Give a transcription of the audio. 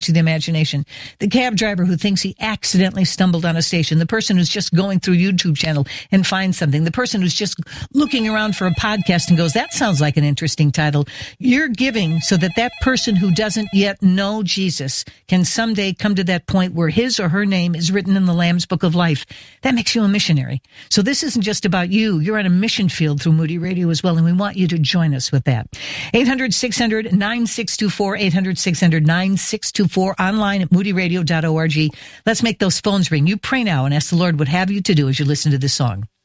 to the imagination. The cab driver who thinks he accidentally stumbled on a station. The person who's just going through YouTube channel and finds something. The person who's just looking around for a podcast and goes, that sounds like an interesting title. You're giving so that that person who doesn't yet know Jesus can someday come to that point where his or her name is written in the Lamb's Book of Life. That makes you a missionary. So this isn't just about you. You're on a mission field through Moody Radio as well, and we want you to join us with that. 800-600-9624, 800-600-9624, online at moodyradio.org. Let's make those phones ring. You pray now and ask the Lord what have you to do as you listen to this song.